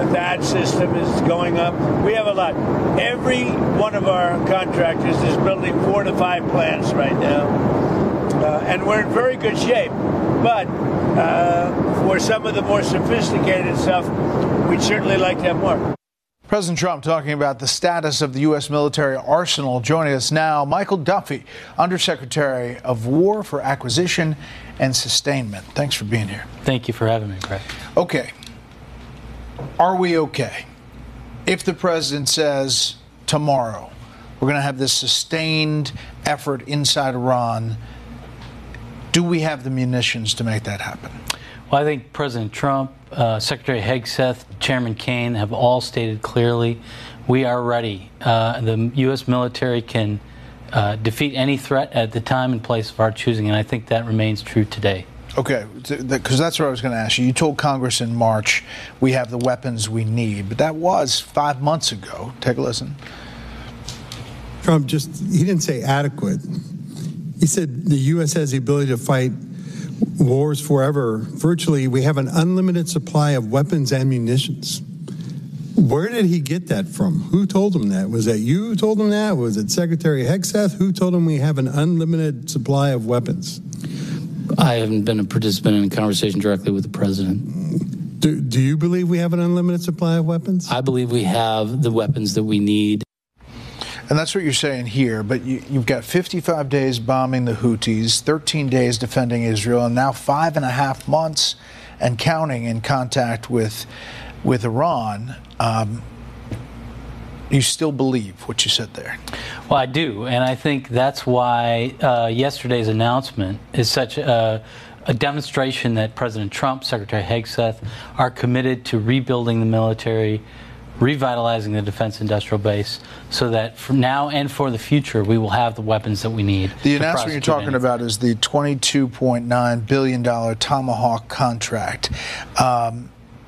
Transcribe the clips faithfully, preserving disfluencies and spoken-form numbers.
The T H A A D system is going up. We have a lot. Every one of our contractors is building four to five plants right now. Uh, and we're in very good shape. But uh, for some of the more sophisticated stuff, we'd certainly like to have more. President Trump talking about the status of the U S military arsenal. Joining us now, Michael Duffy, Undersecretary of War for Acquisition and Sustainment. Thanks for being here. Thank you for having me, Craig. Okay. Are we okay? If the president says tomorrow we're going to have this sustained effort inside Iran, do we have the munitions to make that happen? Well, I think President Trump, uh, Secretary Hegseth, Chairman Kaine have all stated clearly we are ready. Uh, the U S military can uh, defeat any threat at the time and place of our choosing, and I think that remains true today. Okay, because that's what I was going to ask you. You told Congress in March we have the weapons we need, but that was five months ago. Take a listen. Trump just, he didn't say adequate. He said the U S has the ability to fight wars forever. Virtually, we have an unlimited supply of weapons and munitions. Where did he get that from? Who told him that? Was that you who told him that? Was it Secretary Hegseth? Who told him we have an unlimited supply of weapons? I haven't been a participant in a conversation directly with the president. Do, do you believe we have an unlimited supply of weapons? I believe we have the weapons that we need. And that's what you're saying here, but you, you've got fifty-five days bombing the Houthis, thirteen days defending Israel, and now five and a half months and counting in contact with with Iran. Um, you still believe what you said there? Well, I do, and I think that's why uh, yesterday's announcement is such a, a demonstration that President Trump, Secretary Hegseth are committed to rebuilding the military, revitalizing the defense industrial base, so that from now and for the future, we will have the weapons that we need. The announcement you're talking about is the twenty-two point nine billion dollars Tomahawk contract. Um,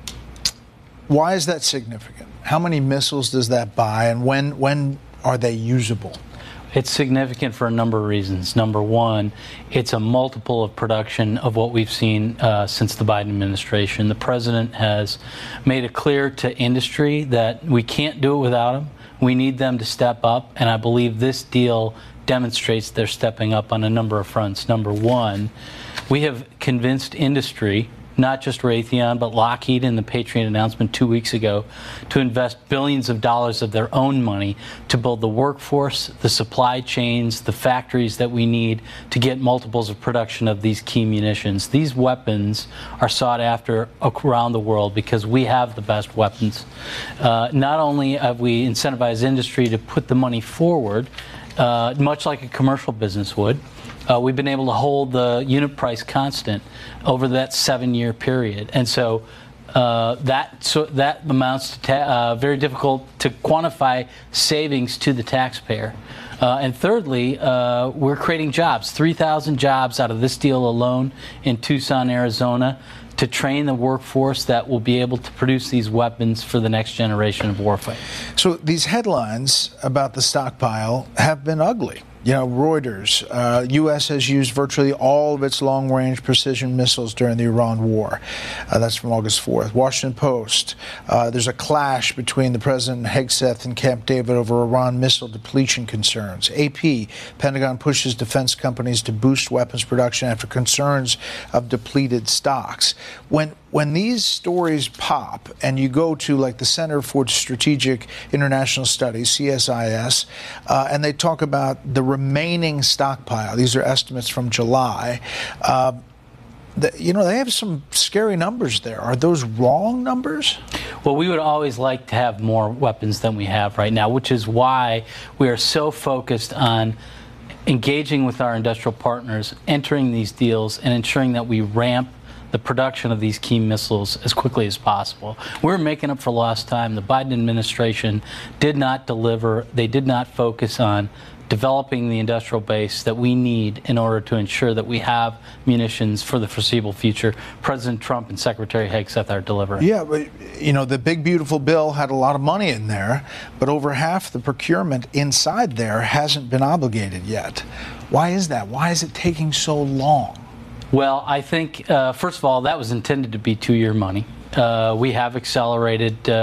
why is that significant? How many missiles does that buy, and when when are they usable? It's significant for a number of reasons. Number one, it's a multiple of production of what we've seen uh, since the Biden administration. The president has made it clear to industry that we can't do it without them. We need them to step up, and I believe this deal demonstrates they're stepping up on a number of fronts. Number one, we have convinced industry, not just Raytheon, but Lockheed in the Patriot announcement two weeks ago, to invest billions of dollars of their own money to build the workforce, the supply chains, the factories that we need to get multiples of production of these key munitions. These weapons are sought after around the world because we have the best weapons. Uh, not only have we incentivized industry to put the money forward, uh, much like a commercial business would, Uh, we've been able to hold the unit price constant over that seven-year period, and so uh, that so that amounts to ta uh, very difficult to quantify savings to the taxpayer. Uh, and thirdly, uh, we're creating jobs, three thousand jobs out of this deal alone in Tucson, Arizona, to train the workforce that will be able to produce these weapons for the next generation of warfighting. So these headlines about the stockpile have been ugly. You know, Reuters, uh, U S has used virtually all of its long-range precision missiles during the Iran war. Uh, that's from August fourth. Washington Post, uh, there's a clash between the President Hegseth and Camp David over Iran missile depletion concerns. A P, Pentagon pushes defense companies to boost weapons production after concerns of depleted stocks. When When these stories pop and you go to like the Center for Strategic International Studies, C S I S, uh, and they talk about the remaining stockpile, these are estimates from July, uh, the, you know, they have some scary numbers there. Are those wrong numbers? Well, we would always like to have more weapons than we have right now, which is why we are so focused on engaging with our industrial partners, entering these deals, and ensuring that we ramp the production of these key missiles as quickly as possible. We're making up for lost time. The Biden administration did not deliver. They did not focus on developing the industrial base that we need in order to ensure that we have munitions for the foreseeable future. President Trump and Secretary Hegseth are delivering. Yeah, but, you know, the big, beautiful bill had a lot of money in there, but over half the procurement inside there hasn't been obligated yet. Why is that? Why is it taking so long? Well, I think, uh, first of all, that was intended to be two-year money. Uh, we have accelerated uh,